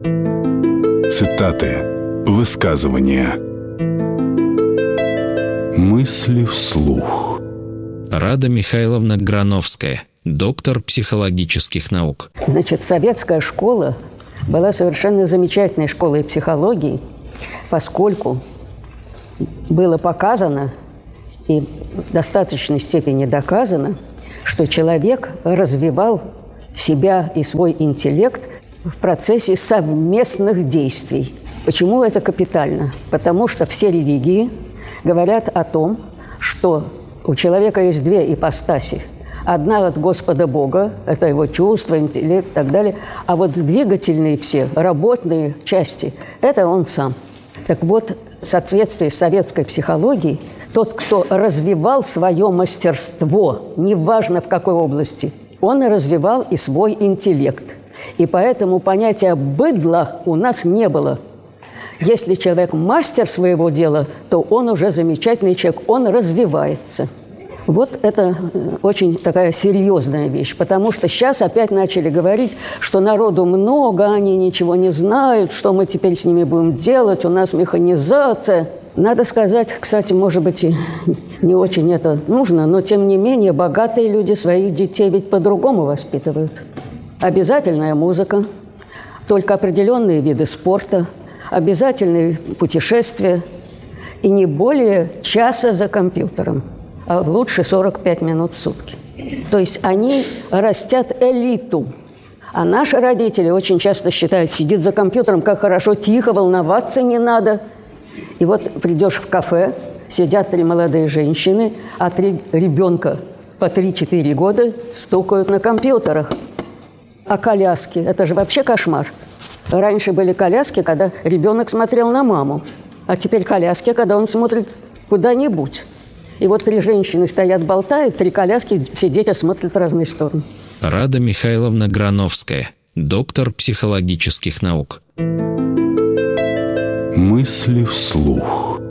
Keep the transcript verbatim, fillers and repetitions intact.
Цитаты, высказывания, мысли вслух. Рада Михайловна Грановская, доктор психологических наук. Значит, советская школа была совершенно замечательной школой психологии, поскольку было показано и в достаточной степени доказано, что человек развивал себя и свой интеллект в процессе совместных действий. Почему это капитально? Потому что все религии говорят о том, что у человека есть две ипостаси. Одна от Господа Бога, это его чувства, интеллект и так далее, а вот двигательные все, работные части, это он сам. Так вот, в соответствии с советской психологией, тот, кто развивал свое мастерство, неважно в какой области, он развивал и свой интеллект. И поэтому понятия «быдло» у нас не было. Если человек мастер своего дела, то он уже замечательный человек, он развивается. Вот это очень такая серьезная вещь, потому что сейчас опять начали говорить, что народу много, они ничего не знают, что мы теперь с ними будем делать, у нас механизация. Надо сказать, кстати, может быть, и не очень это нужно, но тем не менее богатые люди своих детей ведь по-другому воспитывают. Обязательная музыка, только определенные виды спорта, обязательные путешествия и не более часа за компьютером, а лучше сорок пять минут в сутки. То есть они растят элиту. А наши родители очень часто считают, сидит за компьютером, как хорошо, тихо, волноваться не надо. И вот придешь в кафе, сидят три молодые женщины, а три ребенка по три-четыре года стукают на компьютерах. А коляски – это же вообще кошмар. Раньше были коляски, когда ребенок смотрел на маму, а теперь коляски, когда он смотрит куда-нибудь. И вот три женщины стоят, болтают, три коляски, все дети смотрят в разные стороны. Рада Михайловна Грановская, доктор психологических наук. Мысли вслух.